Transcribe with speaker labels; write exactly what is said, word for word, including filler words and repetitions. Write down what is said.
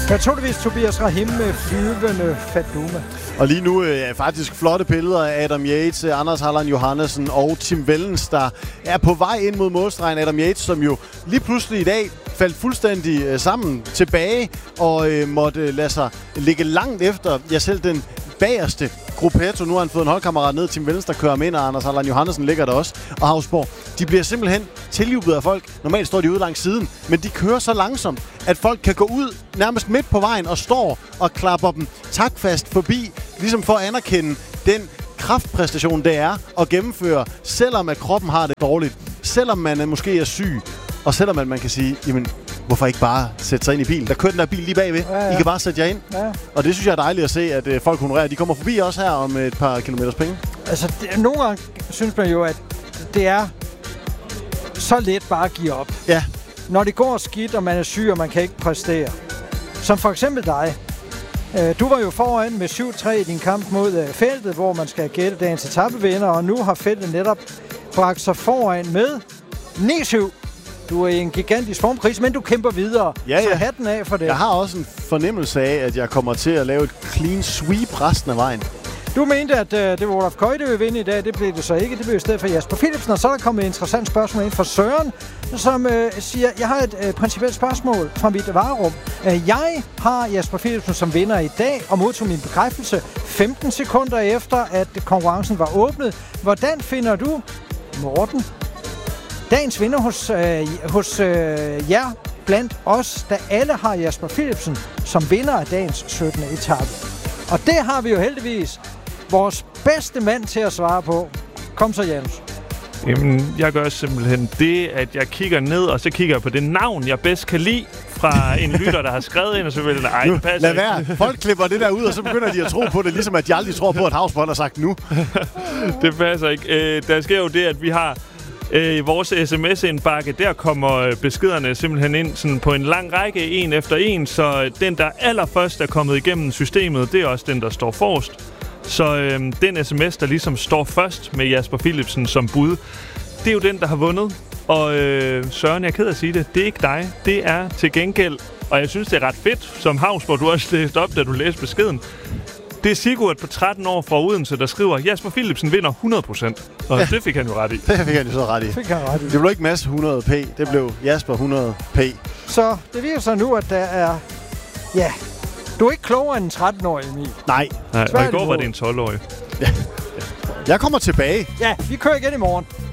Speaker 1: Naturligvis Tobias Rahim med Flyvende Faduma.
Speaker 2: Og lige nu er øh, faktisk flotte billeder af Adam Yates, Anders Halland Johannessen og Tim Wellens, der er på vej ind mod målstregen. Adam Yates, som jo lige pludselig i dag faldt fuldstændig øh, sammen tilbage og øh, måtte øh, lade sig ligge langt efter. Ja, selv den bagerste Gruppetto. Nu har han fået en holdkammerat ned, Tim Wellens, der kører med ind, og Anders Halland Johannessen ligger der også. Og Havsborg, de bliver simpelthen tiljublet af folk. Normalt står de ude langs siden, men de kører så langsomt, at folk kan gå ud nærmest midt på vejen og står og klapper dem takfast forbi, ligesom for at anerkende den kraftpræstation, det er at gennemføre, selvom at kroppen har det dårligt, selvom man er, måske er syg, og selvom at man kan sige, jamen, hvorfor ikke bare sætte sig ind i bilen? Der kører den der bil lige bagved. Ja, ja. I kan bare sætte jer ind. Ja. Og det synes jeg er dejligt at se, at øh, folk honorerer. De kommer forbi også her om et par kilometers penge.
Speaker 1: Altså, det, nogle gange synes man jo, at det er så let bare at give op.
Speaker 2: Ja.
Speaker 1: Når det går skidt, og man er syg, og man kan ikke præstere. Som for eksempel dig. Øh, du var jo foran med syv tre i din kamp mod øh, feltet, hvor man skal gætte dagens etapevinder, og nu har feltet netop bragt sig foran med ni syv. Du er i en gigantisk formkrise, men du kæmper videre.
Speaker 2: Ja, ja.
Speaker 1: Så hatten af for det.
Speaker 2: Jeg har også en fornemmelse af, at jeg kommer til at lave et clean sweep resten af vejen.
Speaker 1: Du mente, at uh, det var Olaf Køj, der ville vinde i dag. Det blev det så ikke. Det blev i stedet for Jasper Philipsen. Og så er der kommet et interessant spørgsmål ind fra Søren, som uh, siger, jeg har et uh, principielt spørgsmål fra mit varerum. Uh, jeg har Jasper Philipsen som vinder i dag, og modtog min bekræftelse femten sekunder efter, at konkurrencen var åbnet. Hvordan finder du, Morten, dagens vinder hos, øh, hos øh, jer blandt os, da alle har Jasper Philipsen som vinder af dagens syttende etape? Og det har vi jo heldigvis vores bedste mand til at svare på. Kom så, Janus.
Speaker 3: Jamen, jeg gør simpelthen det, at jeg kigger ned, og så kigger jeg på det navn, jeg bedst kan lide, fra en lytter, der har skrevet ind, og så vil jeg, ej, det passer
Speaker 2: lad være. Folk klipper det der ud, og så begynder de at tro på det, ligesom at de aldrig tror på, at Havsborg har sagt nu.
Speaker 3: Det passer ikke. Øh, der sker jo det, at vi har i øh, vores sms-indbakke, der kommer beskederne simpelthen ind sådan på en lang række, en efter en, så den, der allerførst er kommet igennem systemet, det er også den, der står forrest. Så øh, den sms, der ligesom står først med Jasper Philipsen som bud, det er jo den, der har vundet. Og øh, Søren, jeg er ked at sige det, det er ikke dig. Det er til gengæld, og jeg synes, det er ret fedt, som Havsborg, du også læste op, da du læste beskeden. Det er Sigurd på tretten år fra Odense, der skriver, Jasper Philipsen vinder hundrede procent. Og ja, det fik han jo ret i.
Speaker 2: Det fik han jo så ret i.
Speaker 1: Fik han ret i.
Speaker 2: Det blev ikke Mads hundrede p, det blev Jasper hundrede p.
Speaker 1: Så det viser sig nu, at der er... Ja, du er ikke klogere end en tretten-årig, Emil.
Speaker 2: Nej.
Speaker 3: Nej, og i går var det en tolv-årig.
Speaker 2: Ja. Jeg kommer tilbage.
Speaker 1: Ja, vi kører igen i morgen.